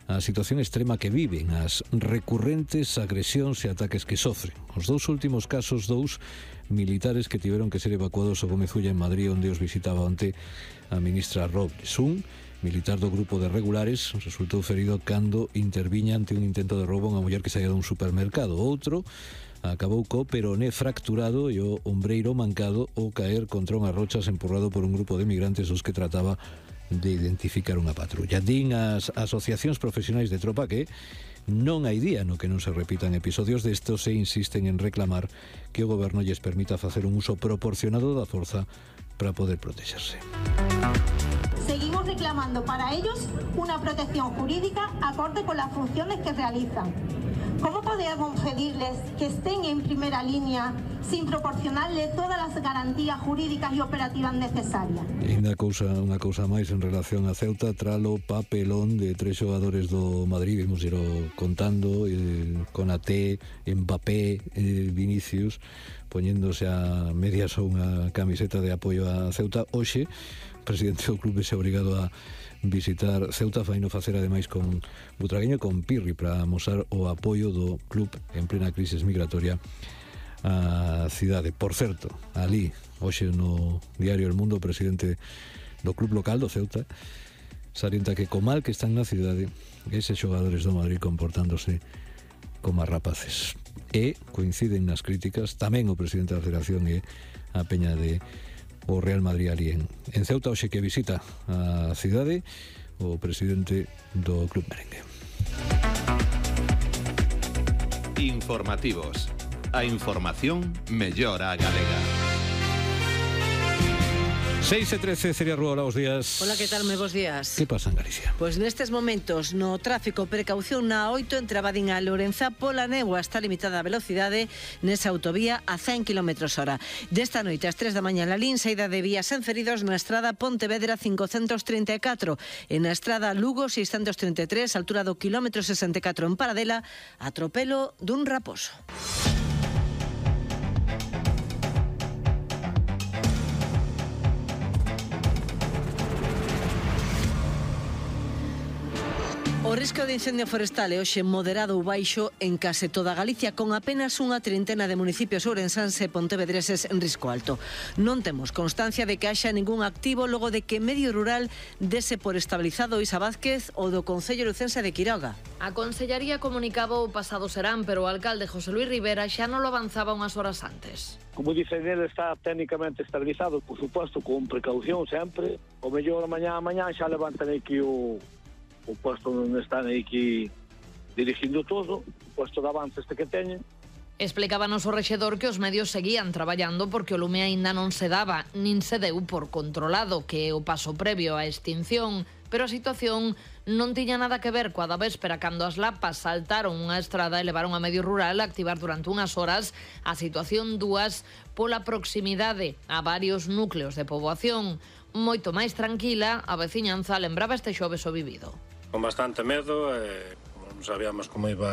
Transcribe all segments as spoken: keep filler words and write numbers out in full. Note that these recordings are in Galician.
a situación extrema que viven, as recurrentes agresións e ataques que sofren. Os dous últimos casos, dous militares que tiveron que ser evacuados ao Gomezulla en Madrid, onde os visitaba onte a ministra Robles. Un militar do grupo de regulares resultou ferido cando interviña ante un intento de roubo a unha muller que saía dun supermercado. Outro acabou co peroné fracturado e o ombreiro mancado ao caer contra unhas rochas empurrado por un grupo de migrantes os que trataba de identificar unha patrulla. Din as asociacións profesionais de tropa que non hai día no que non se repitan episodios destos e insisten en reclamar que o goberno lles permita facer un uso proporcionado da forza para poder protexerse. Seguimos reclamando para ellos una protección jurídica acorde con las funciones que realizan. ¿Cómo podemos pedirles que estén en primera línea sin proporcionarles todas las garantías jurídicas y operativas necesarias? E ainda cousa, unha cousa máis en relación a Ceuta, tralo papelón de tres xogadores do Madrid, vimos ir contando, eh, Konaté, Mbappé, eh, Vinicius, poñéndose a medias a unha camiseta de apoio a Ceuta. Hoxe, o presidente do clube se obrigado a visitar Ceuta, faino facer ademais con Butragueño e con Pirri para mostrar o apoio do club en plena crisis migratoria á cidade. Por certo, ali, hoxe no diario El Mundo, o presidente do club local do Ceuta salienta que co mal que están na cidade eses xogadores do Madrid comportándose como a rapaces. E coinciden nas críticas tamén o presidente da Federación e a peña de o Real Madrid ali en, en Ceuta, hoxe que visita a cidade o presidente do Club Merengue. Informativos. A información mellora a galega. seis e trece, Celia Rúa, hola, bos días. Hola, que tal, moi bos días. Que pasa en Galicia? Pois nestes momentos no tráfico, precaución na oito entre Abadín a Lorenza. Pola negua está limitada a velocidade nesa autovía a cen kilómetros hora. Desta noite ás tres da mañá na Lin, saída de vías en feridos na estrada Pontevedra cincocentos trinta e catro e na estrada Lugo seiscentos trinta e tres, altura do kilómetro sesenta e catro en Paradela, atropelo dun raposo. O risco de incendio forestal é hoxe moderado ou baixo en case toda Galicia, con apenas unha trintena de municipios ourensáns e pontevedreses en risco alto. Non temos constancia de que haxa ningún activo logo de que Medio Rural dese por estabilizado Isa Vázquez o do Concello Lucense de Quiroga. A Consellaría comunicaba o pasado serán, pero o alcalde José Luis Rivera xa non lo avanzaba unhas horas antes. Como dicen ele, está técnicamente estabilizado, por suposto, con precaución sempre. O mellor mañá a mañá xa levantan aquí o o posto onde están aquí dirigindo todo, o posto de avance este que teñen. Explicábanos o rexedor que os medios seguían traballando porque o lume aínda non se daba, nin se deu por controlado, que é o paso previo á extinción, pero a situación non tiña nada que ver coa da véspera cando as lapas saltaron unha estrada e levaron a Medio Rural a activar durante unhas horas a situación dúas pola proximidade a varios núcleos de poboación. Moito máis tranquila, a veciñanza lembraba este xoves o vivido. Con bastante medo, e como non sabíamos como iba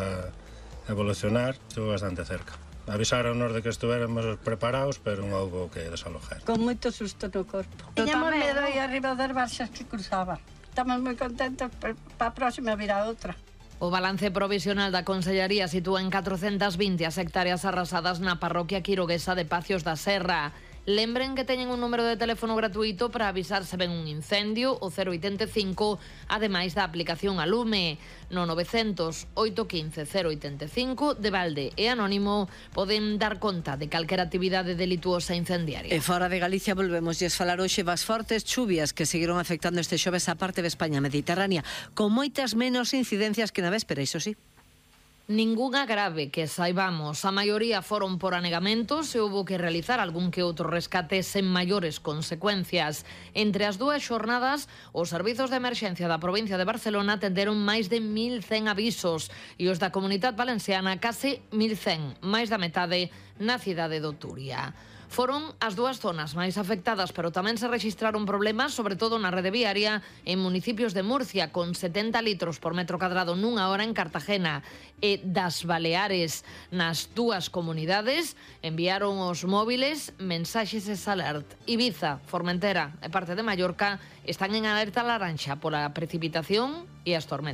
a evolucionar, estuvo bastante cerca. Avisáronos de que estuéramos preparados, pero non houbo que desalojar. Con moito susto no corpo. Tiñamos medo aí arriba das barxas que cruzaba. Estamos moi contentos, para a próxima virá outra. O balance provisional da Consellería sitúa en catrocentas vinte as hectáreas arrasadas na parroquia quiroguesa de Pacios da Serra. Lembren que teñen un número de teléfono gratuito para avisar se ven un incendio, o cero oitenta e cinco, ademais da aplicación a lume. No novecientos, oito quince, cero oitenta e cinco, de balde e anónimo, poden dar conta de calquera actividade delituosa incendiaria. E fora de Galicia volvemos a falar hoxe das fortes chuvias que seguiron afectando este xoves a parte de España mediterránea, con moitas menos incidencias que na véspera, iso sí. Ningunha grave que saibamos, a maioría foron por anegamentos e houbo que realizar algún que outro rescate sen maiores consecuencias. Entre as dúas xornadas, os servizos de emerxencia da provincia de Barcelona atenderon máis de mil cen avisos e os da Comunidade Valenciana case mil cen, máis da metade na cidade de Turia. Foron as dúas zonas máis afectadas, pero tamén se rexistraron problemas, sobre todo na rede viaria, en municipios de Murcia, con setenta litros por metro cadrado nunha hora en Cartagena, e das Baleares. Nas dúas comunidades enviaron os móviles mensaxes e alert. Ibiza, Formentera e parte de Mallorca están en alerta laranxa pola precipitación e as tormentas.